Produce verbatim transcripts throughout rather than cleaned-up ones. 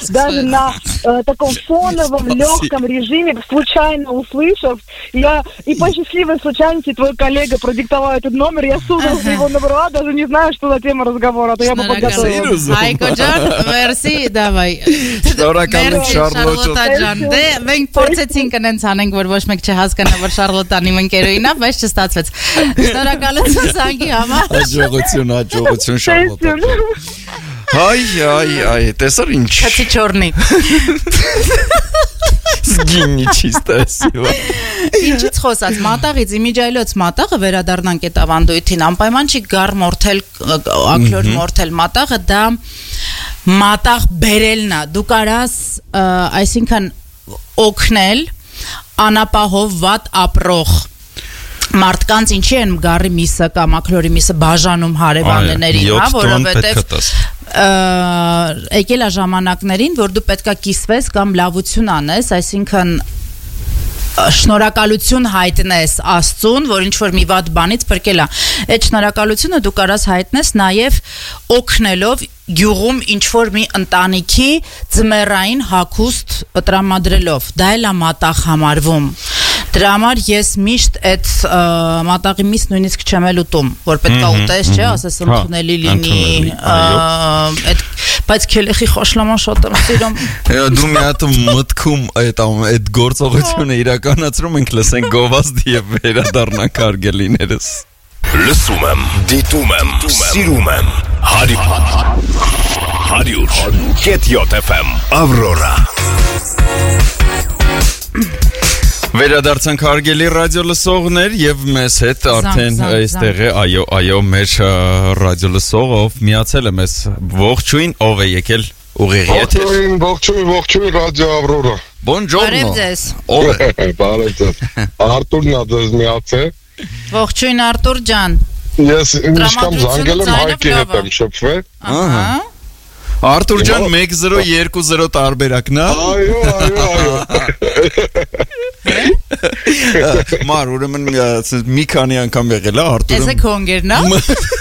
даже на э, таком фоновом, легком режиме, случайно услышав, я и по счастливой случайности твой коллега продиктовал этот номер, я сунула ага. его номера, даже не знаю, что за тема разговора, а то я бы подготовилась. Айко ջան, merci, давай. Շնորհակալ եմ Շարլոտա ջան։ Դե մենք փորձեցինք այնց անենք, որ ոչ մեկ չհասկանա, որ Շարլոտան իմ ընկերուհին է, բայց չստացվեց։ Շնորհակալություն ցանկի համար։ Աջողություն, աջողություն Շարլոտա։ Հայ, այ, այ, տեսար ինչ։ Քացի չորնի։ Զգինի ճիստա սիվա։ Ինչից խոսած, մատաղից իմիջայլոց մատաղը վերադառնանք այդ ավանդույթին, անպայման չի գար մորթել, ակլոր մորթել մատաղը, դա մատաղ բերելն է, դու կարաս, այսինքն օգնել անապահով վատ ապրող մարդկանց ինչի են գարի միսը կամ ակլորի միսը բաժանում հարևաններին, հա, որովհետև եկել է ժամանակներին, որ դու պետքա կիսվես կամ լավություն անես, այսինքն շնորհակալություն հայտնես Աստծուն, որ ինչ որ մի վատ բանից փրկել է։ Այդ շնորհակալությունը դու կարաս հայտնես նաև օգնելով գյուղում ինչ որ մի ընտանիքի ձմեռային հագուստ տրամադրելով։ Դա էլ է մատաղ համարվում։ Դրա համար ես միշտ այդ մատաղի միս նույնիսկ չեմ էլ ուտում, որ պետքա ուտես, չէ, ասես ընդունելի լինի, այդ բայց քելեխի խոշլաման շատ եմ սիրում։ Դու մի հատ մտքում այդ այդ գործողությունը իրականացրում ենք, լսենք գովազդի եւ վերադառնանք արգելիներս։ Լսում եմ, դիտում եմ, սիրում եմ։ հարյուր կետ յոթ էֆ էմ Ավրորա։ Վերադարձանք հարգելի ռադիո լսողներ եւ մեզ հետ արդեն այստեղ է, այո, այո, մեր ռադիո լսողով միացել է մեզ ողջույն, ով է եկել ուղիղ եթեր։ Ողջույն, ողջույն, ողջույն ռադիո Ավրորա։ Buongiorno։ Ով է։ Բարև ձեզ։ Արտուրն է դες միացել։ Ողջույն Արտուր ջան։ Ես ինքնամ զանգել եմ Հայկի հետ եմ շփվել։ Ահա։ Արտուր ջան մեկ զրո երկու զրո տարբերակն է։ Այո, այո, այո։ Մար, ուրեմն մի քանի անգամ եղել է Արտուրը։ Էսե քոնգերն է։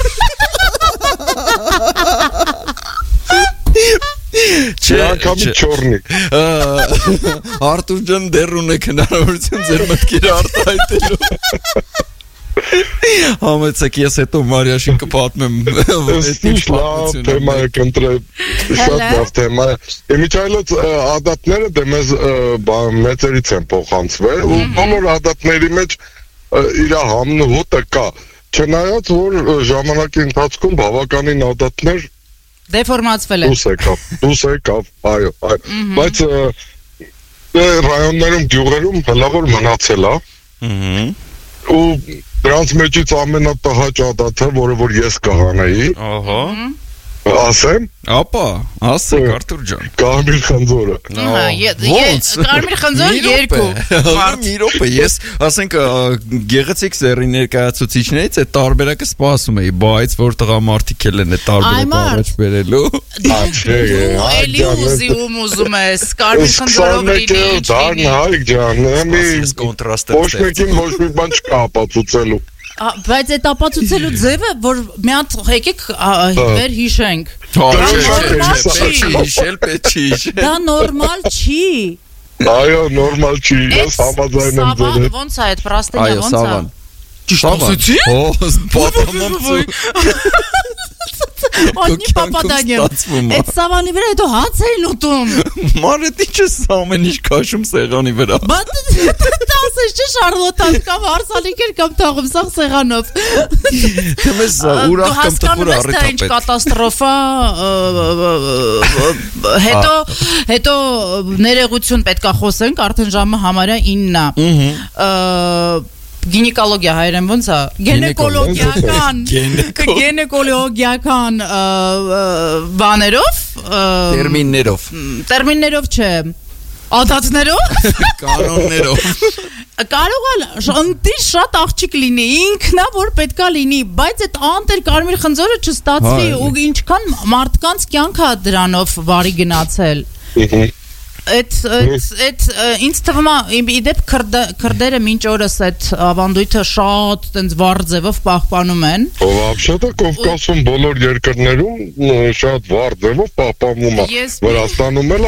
Չէ, ակամի չորնի։ Արտուր ջան դեռ ունեք հնարավորություն ձեր մտքերը արտահայտելու։ Համեցեք ես հետո Մարիաշին կպատմեմ Ինչ լավ թեմա է կընտրել, շատ լավ թեմա է։ Իմիջայլոց ադատները դե մեզ մեծերից են փոխանցվել ու բոլոր ադատների մեջ իր համնուհոտը կա։ Չնայած որ ժամանակի ընթացքում բավականին ադատներ դեֆորմացվել են։ Դուս եկավ, դուս եկավ, այո, այո։ Բայց ռայոններում, գյուղերում հնարավոր մնացել է։ Ու դրանց մեջից ամենատհաճ ադաթը, որը որ ես կհանեի։ Ահա։ Ասեմ։ Ապա, ասեք Արտուր ջան։ Կարմիր խնձորը։ Ոնց։ Կարմիր խնձոր երկու։ Մի րոպե, ես ասենք գեղեցիկ սերի ներկայացուցիչներից այդ տարբերակը սպասում էի, բայց որ տղամարդիկ էլ են այդ տարբերակը առաջ բերելու։ Դու էլի ուզի ում ուզում ես, կարմիր խնձորով լինի։ Դառն Հայկ ջան, մի կոնտրաստ ոչ մեկին ոչ մի բան չկա ապացուցելու։ Բայց այդ ապացուցելու ձևը, որ մի հատ եկեք վեր հիշենք։ Հիշել պետք չի։ Դա նորմալ չի։ Այո, նորմալ չի, ես համաձայն եմ ձեր հետ։ Ոնց է այդ պրաստենյա, ոնց է։ Ճիշտ ասեցի։ Օ, պատամոց։ Ոտնի պապադանյա։ Այդ սավանի վրա հետո հաց էին ուտում։ Մարդ ինչ է ամեն ինչ քաշում սեղանի վրա։ Բայց ասես չէ Շարլոտան կամ հարսանիքեր կամ թողում սաղ սեղանով։ Դեմես ուրախ կամ տխուր առիթ է պետք։ Կատաստրոֆա հետո հետո ներեգություն պետքա խոսենք, արդեն ժամը համարյա ինն է։ Գինեկոլոգիա հայերեն ոնց է գինեկոլոգիական գինեկոլոգիական բաներով տերմիններով տերմիններով չէ ադատներով կանոններով կարող է ընտի շատ աղջիկ լինի ինքնա որ պետքա լինի բայց այդ անտեր կարմիր խնձորը չստացվի ու ինչքան մարդկանց կյանք է դրանով վարի գնացել Այդ այդ ինձ թվում է իդեպ քրդերը մինչ օրս այդ ավանդույթը շատ տենց վառ ձևով պահպանում են։ Вообще-то Կովկասում բոլոր երկրներում շատ վառ ձևով պահպանվում է։ Վրաստանում էլ